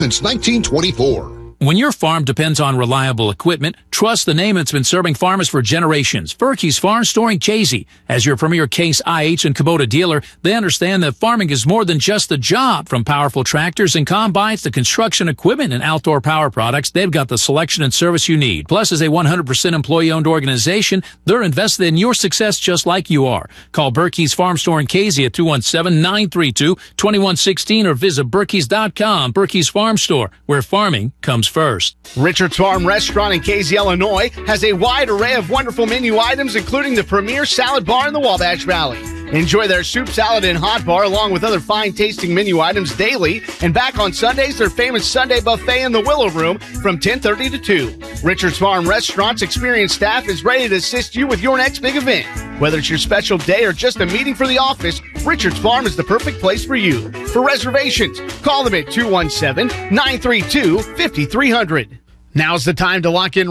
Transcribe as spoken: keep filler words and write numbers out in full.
since nineteen twenty-four. When your farm depends on reliable equipment, trust the name that's been serving farmers for generations. Berkey's Farm Store in Casey. As your premier Case I H and Kubota dealer, they understand that farming is more than just a job. From powerful tractors and combines to construction equipment and outdoor power products, they've got the selection and service you need. Plus, as a one hundred percent employee-owned organization, they're invested in your success just like you are. Call Berkey's Farm Store in Casey at two one seven, nine three two, two one one six or visit berkeys dot com. Berkey's Farm Store, where farming comes first. Richard's Farm Restaurant in Casey, Illinois has a wide array of wonderful menu items, including the premier salad bar in the Wabash Valley. Enjoy their soup, salad, and hot bar along with other fine-tasting menu items daily. And back on Sundays, their famous Sunday buffet in the Willow Room from ten thirty to two. Richard's Farm Restaurant's experienced staff is ready to assist you with your next big event. Whether it's your special day or just a meeting for the office, Richard's Farm is the perfect place for you. For reservations, call them at two one seven, nine three two, five three zero zero. Now's the time to lock in